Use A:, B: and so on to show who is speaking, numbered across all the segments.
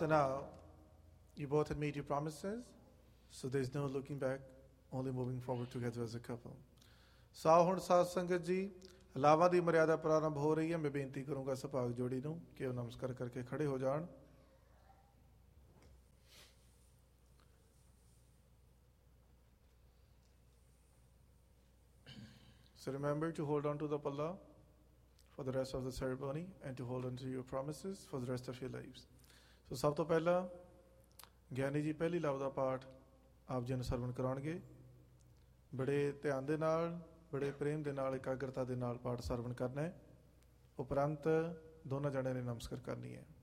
A: So now, you both had made your promises, so there's no looking back, only moving forward together as a couple. ਸੋ ਹੁਣ ਸਾਧ ਸੰਗਤ ਜੀ ਲਾਵਾਂ ਦੀ ਮਰਿਆਦਾ ਪ੍ਰਾਰੰਭ ਹੋ ਰਹੀ ਹੈ। ਮੈਂ ਬੇਨਤੀ ਕਰੂੰਗਾ ਸੁਭਾਗ ਜੋੜੀ ਨੂੰ ਕਿ ਉਹ ਨਮਸਕਾਰ ਕਰਕੇ ਖੜੇ ਹੋ ਜਾਣ। So remember to hold on to the palla for the rest of the ceremony and to hold on to your promises for the rest of your lives. So ਸਭ ਤੋਂ ਪਹਿਲਾਂ ਗਿਆਨੀ ਜੀ ਪਹਿਲੀ ਲਵ ਦਾ ਪਾਠ ਆਪ ਜੀ ਨੂੰ ਸਰਵਣ ਕਰਾਉਣਗੇ। ਬੜੇ ਧਿਆਨ ਦੇ ਨਾਲ, ਬੜੇ ਪ੍ਰੇਮ ਦੇ ਨਾਲ, ਇਕਾਗਰਤਾ ਦੇ ਨਾਲ ਪਾਠ ਸਰਵਣ ਕਰਨਾ ਹੈ। ਉਪਰੰਤ ਦੋਨਾਂ ਜਣਿਆਂ ਨੇ ਨਮਸਕਾਰ ਕਰਨੀ ਹੈ।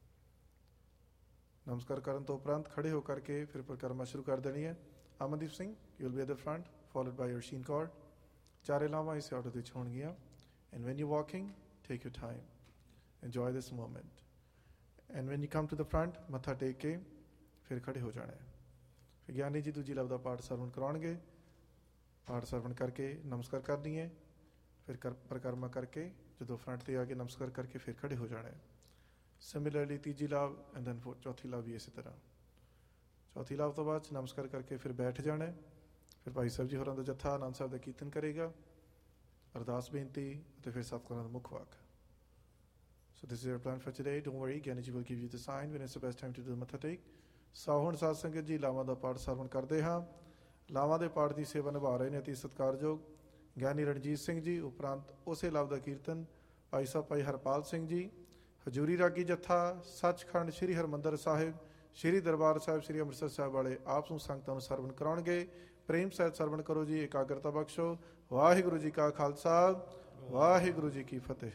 A: ਨਮਸਕਾਰ ਕਰਨ ਤੋਂ ਉਪਰੰਤ ਖੜੇ ਹੋ ਕਰਕੇ ਫਿਰ ਪਰਿਕਰਮਾ ਸ਼ੁਰੂ ਕਰ ਦੇਣੀ ਹੈ। Amandeep Singh, you will be at the front followed ਬਾਈ ਅਰਸ਼ੀਨ ਕੌਰ। ਚਾਰੇ ਲਾਵਾਂ ਇਸੇ ਆਰਡਰ ਵਿੱਚ ਹੋਣਗੀਆਂ। And when you walking take your time, enjoy this moment. And when you come to the front ਮੱਥਾ ਟੇਕ ਕੇ ਫਿਰ ਖੜੇ ਹੋ ਜਾਣਾ ਹੈ। ਫਿਰ ਗਿਆਨੀ ਜੀ ਦੂਜੀ ਲਵ ਦਾ ਪਾਠ ਸਰਵਣ ਕਰਾਉਣਗੇ। ਪਾਠ ਸਰਵਣ ਕਰਕੇ ਨਮਸਕਾਰ ਕਰਨੀ ਹੈ। ਫਿਰ ਪਰਿਕਰਮਾ ਕਰਕੇ ਜਦੋਂ ਫਰੰਟ 'ਤੇ ਆ ਕੇ ਨਮਸਕਾਰ ਕਰਕੇ ਫਿਰ ਖੜੇ ਹੋ ਜਾਣਾ ਹੈ। ਸਿਮਿਲਰਲੀ ਤੀਜੀ ਲਾਭ ਐਂਡ ਦੈਨ ਚੌਥੀ ਲਾਭ ਵੀ ਇਸੇ ਤਰ੍ਹਾਂ। ਚੌਥੀ ਲਾਭ ਤੋਂ ਬਾਅਦ ਨਮਸਕਾਰ ਕਰਕੇ ਫਿਰ ਬੈਠ ਜਾਣਾ। ਫਿਰ ਭਾਈ ਸਾਹਿਬ ਜੀ ਹੋਰਾਂ ਦਾ ਜੱਥਾ ਆਨੰਦ ਸਾਹਿਬ ਦਾ ਕੀਰਤਨ ਕਰੇਗਾ, ਅਰਦਾਸ ਬੇਨਤੀ ਅਤੇ ਫਿਰ ਸਤਿਗੁਰਾਂ ਦਾ ਮੁੱਖ ਵਾਕ। So this is our plan for today. Don't worry, Gyani ji will give you the sign when it's the best time to do the matha take. ਸੋ ਹੁਣ ਸਾਧ ਸੰਗਤ ਜੀ ਲਾਵਾਂ ਦਾ ਪਾਠ ਸਰਵਣ ਕਰਦੇ ਹਾਂ। ਲਾਵਾਂ ਦੇ ਪਾਠ ਦੀ ਸੇਵਾ ਨਿਭਾ ਰਹੇ ਨੇ ਅਤੀ ਸਤਿਕਾਰਯੋਗ ਗਿਆਨੀ ਰਣਜੀਤ ਸਿੰਘ ਜੀ। ਉਪਰੰਤ ਉਸੇ ਲਾਭ ਦਾ ਕੀਰਤਨ ਭਾਈ ਸਾਹਿਬ ਭਾਈ ਹਰਪਾਲ ਸਿੰਘ ਜੀ, ਹਜੂਰੀ ਰਾਗੀ ਜੱਥਾ, ਸੱਚਖੰਡ ਸ੍ਰੀ ਹਰਿਮੰਦਰ ਸਾਹਿਬ, ਸ੍ਰੀ ਦਰਬਾਰ ਸਾਹਿਬ, ਸ੍ਰੀ ਅੰਮ੍ਰਿਤਸਰ ਸਾਹਿਬ ਵਾਲੇ ਆਪ ਨੂੰ ਸੰਗਤਾਂ ਨੂੰ ਸਰਵਣ ਕਰਾਉਣਗੇ। ਪ੍ਰੇਮ ਸਹਿਤ ਸਰਵਣ ਕਰੋ ਜੀ, ਇਕਾਗਰਤਾ ਬਖਸ਼ੋ। ਵਾਹਿਗੁਰੂ ਜੀ ਕਾ ਖਾਲਸਾ, ਵਾਹਿਗੁਰੂ ਜੀ ਕੀ ਫਤਿਹ।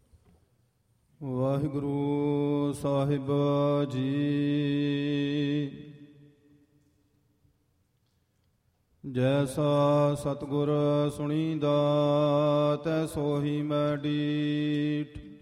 B: ਵਾਹਿਗੁਰੂ ਸਾਹਿਬ ਜੀ। ਜੈਸਾ ਸਤਿਗੁਰ ਸੁਣੀਦਾ ਤੈ ਸੋਹੀ ਮੈਂ ਡੀਠ।